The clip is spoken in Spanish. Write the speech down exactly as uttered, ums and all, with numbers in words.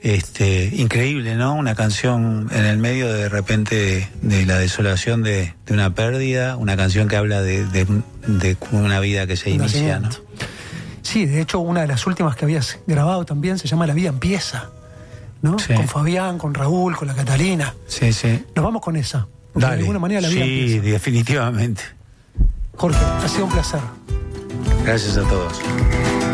Este, increíble, ¿no? Una canción en el medio de, de repente de, de la desolación de, de una pérdida, una canción que habla de, de, de una vida que se inicia, ¿no? Sí, de hecho una de las últimas que habías grabado también se llama La vida empieza, ¿no? Sí. Con Fabián, con Raúl, con la Catalina. Sí, sí. Nos vamos con esa. Porque Dale. De alguna manera la vida sí, empieza. Definitivamente. Jorge, ha sido un placer. Gracias a todos.